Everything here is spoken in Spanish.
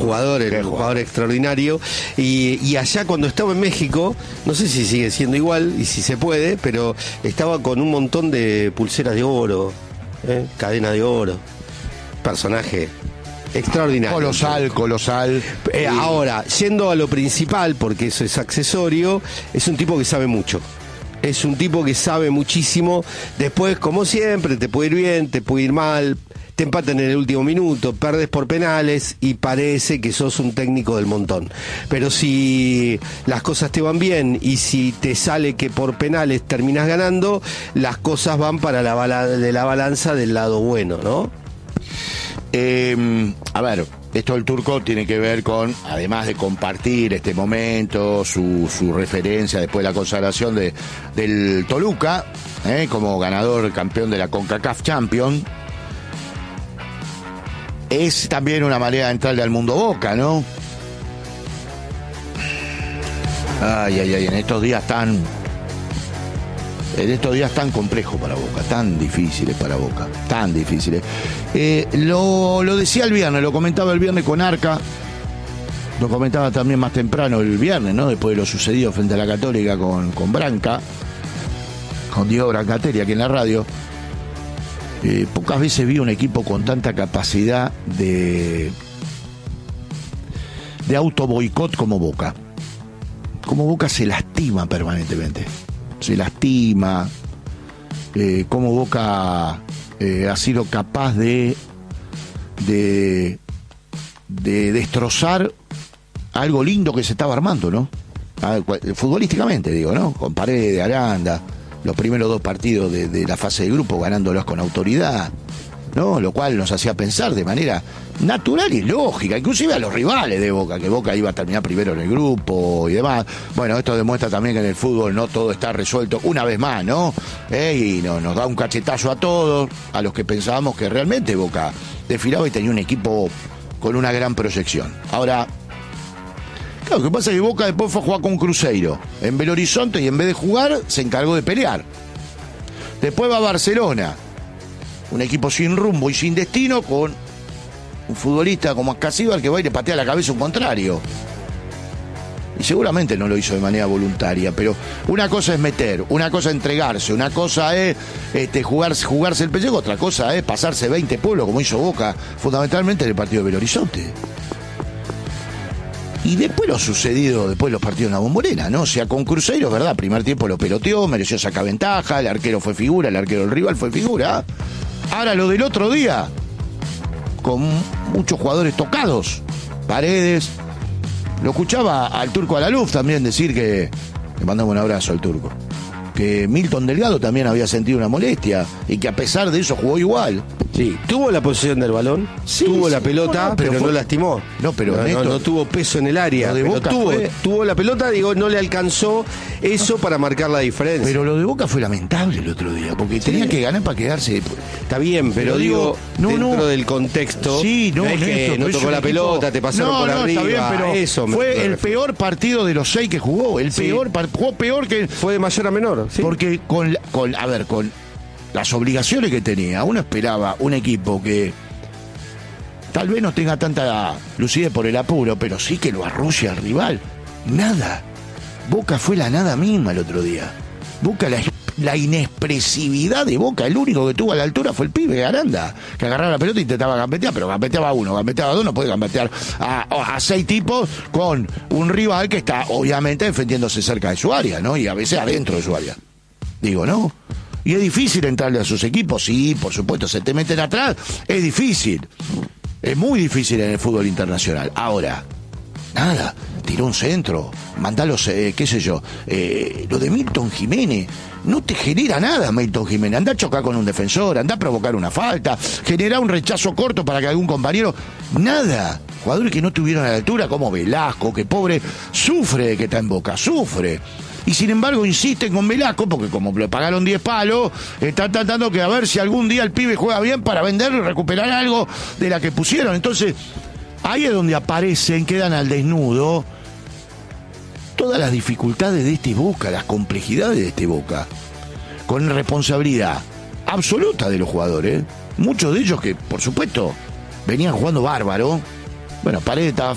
jugador, Qué un jugador extraordinario. Y allá cuando estaba en México, no sé si sigue siendo igual y si se puede, pero estaba con un montón de pulseras de oro, cadena de oro, personaje extraordinario. Colosal. Ahora, yendo a lo principal, porque eso es accesorio, es un tipo que sabe mucho. Es un tipo que sabe muchísimo. Después, como siempre, te puede ir bien, te puede ir mal, te empatan en el último minuto, perdes por penales y parece que sos un técnico del montón. Pero si las cosas te van bien y si te sale que por penales terminas ganando, las cosas van para la balanza del lado bueno, ¿no? A ver, esto del Turco tiene que ver con, además de compartir este momento, su referencia después de la consagración del Toluca, como ganador, campeón de la CONCACAF Champions, es también una manera de entrarle al mundo Boca, ¿no? Ay, en estos días tan complejos para Boca, tan difíciles para Boca, tan difíciles. Lo decía el viernes, lo comentaba el viernes con Arca, lo comentaba también más temprano el viernes, ¿no? Después de lo sucedido frente a la Católica con Branca, con Diego Brancatelli aquí en la radio. Pocas veces vi un equipo con tanta capacidad de auto boicot como Boca. Como Boca se lastima permanentemente. Se lastima. Como Boca ha sido capaz de destrozar algo lindo que se estaba armando, ¿no? Futbolísticamente, digo, ¿no? Con Paredes, Aranda, los primeros 2 partidos de la fase de grupo ganándolos con autoridad, ¿no? Lo cual nos hacía pensar de manera natural y lógica, inclusive a los rivales de Boca, que Boca iba a terminar primero en el grupo y demás. Bueno, esto demuestra también que en el fútbol no todo está resuelto una vez más, ¿no? Y nos da un cachetazo a todos, a los que pensábamos que realmente Boca desfilaba y tenía un equipo con una gran proyección. Ahora, claro, lo que pasa es que Boca después fue a jugar con Cruzeiro en Belo Horizonte y en vez de jugar se encargó de pelear. Después va a Barcelona, un equipo sin rumbo y sin destino, con un futbolista como Ascasíbar que va y le patea la cabeza a un contrario. Y seguramente no lo hizo de manera voluntaria, pero una cosa es meter, una cosa es entregarse, una cosa es jugarse el pellejo, otra cosa es pasarse 20 pueblos como hizo Boca fundamentalmente en el partido de Belo Horizonte. Y después lo sucedido, después los partidos en la Bombonera, ¿no? O sea, con Cruzeiro, ¿verdad? Primer tiempo lo peloteó, mereció sacar ventaja, el arquero fue figura, el arquero del rival fue figura. Ahora lo del otro día, con muchos jugadores tocados, Paredes. Lo escuchaba al Turco Alaluf también decir que, le mandamos un abrazo al Turco, que Milton Delgado también había sentido una molestia y que a pesar de eso jugó igual. Sí, tuvo la posesión del balón, tuvo la pelota, pero no lastimó. No, pero no tuvo peso en el área. Lo de Boca tuvo la pelota, no le alcanzó eso para marcar la diferencia. Pero lo de Boca fue lamentable el otro día, porque tenía que ganar para quedarse. Está bien, pero digo, dentro del contexto, no es que no tocó la pelota, te pasaron por arriba. Está bien, pero eso fue el peor partido de los 6 que jugó. Jugó peor que. Fue de mayor a menor. Sí. Porque con las obligaciones que tenía, uno esperaba un equipo que tal vez no tenga tanta lucidez por el apuro, pero sí que lo arrulle al rival. Nada. Boca fue la nada misma el otro día. Boca, la inexpresividad de Boca, el único que tuvo a la altura fue el pibe Aranda, que agarraba la pelota y intentaba gambetear, pero gambeteaba a uno, gambeteaba a dos, no puede gambetear a 6 tipos con un rival que está obviamente defendiéndose cerca de su área, ¿no? Y a veces adentro de su área. Digo, ¿no? Y es difícil entrarle a sus equipos, sí, por supuesto, se te meten atrás, es difícil. Es muy difícil en el fútbol internacional. Ahora, nada, tiró un centro, mandalos, qué sé yo, lo de Milton Jiménez, no te genera nada Milton Jiménez, anda a chocar con un defensor, anda a provocar una falta, genera un rechazo corto para que algún compañero, nada. Jugadores que no tuvieron a la altura, como Velasco, que pobre, sufre de que está en Boca, sufre. Y sin embargo insisten con Velasco, porque como le pagaron 10 palos, están tratando que a ver si algún día el pibe juega bien para venderlo y recuperar algo de la que pusieron. Entonces, ahí es donde aparecen, quedan al desnudo todas las dificultades de este Boca, las complejidades de este Boca, con responsabilidad absoluta de los jugadores. Muchos de ellos que, por supuesto, venían jugando bárbaro. Bueno, Paredes estaba